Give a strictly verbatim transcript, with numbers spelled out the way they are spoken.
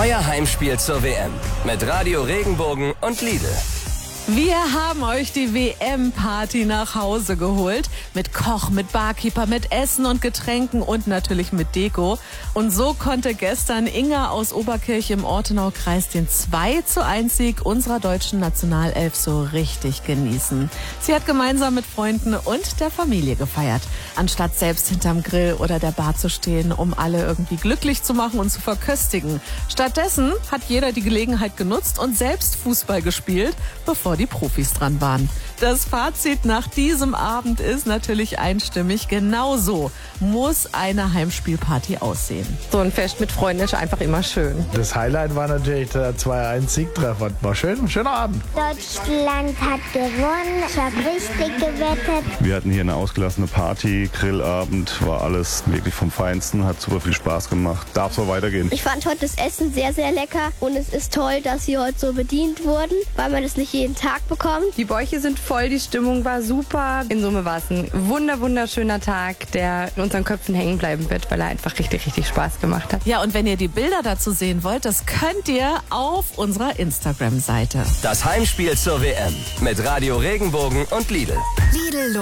Euer Heimspiel zur W M mit Radio Regenbogen und Lidl. Wir haben euch die W M-Party nach Hause geholt. Mit Koch, mit Barkeeper, mit Essen und Getränken und natürlich mit Deko. Und so konnte gestern Inga aus Oberkirch im Ortenaukreis den zwei zu eins Sieg unserer deutschen Nationalelf so richtig genießen. Sie hat gemeinsam mit Freunden und der Familie gefeiert. Anstatt selbst hinterm Grill oder der Bar zu stehen, um alle irgendwie glücklich zu machen und zu verköstigen. Stattdessen hat jeder die Gelegenheit genutzt und selbst Fußball gespielt, bevor die Profis dran waren. Das Fazit nach diesem Abend ist natürlich einstimmig. Genauso muss eine Heimspielparty aussehen. So ein Fest mit Freunden ist einfach immer schön. Das Highlight war natürlich der zwei eins Siegtreffer. War schön, schöner Abend. Deutschland hat gewonnen. Ich habe richtig gewettet. Wir hatten hier eine ausgelassene Party, Grillabend, war alles wirklich vom Feinsten, hat super viel Spaß gemacht. Darf so weitergehen. Ich fand heute das Essen sehr, sehr lecker und es ist toll, dass sie heute so bedient wurden, weil man das nicht jeden Tag bekommt. Die Bäuche sind voll, die Stimmung war super. In Summe war es ein wunder, wunderschöner Tag, der in unseren Köpfen hängen bleiben wird, weil er einfach richtig, richtig Spaß gemacht hat. Ja, und wenn ihr die Bilder dazu sehen wollt, das könnt ihr auf unserer Instagram-Seite. Das Heimspiel zur W M mit Radio Regenbogen und Lidl. Lidl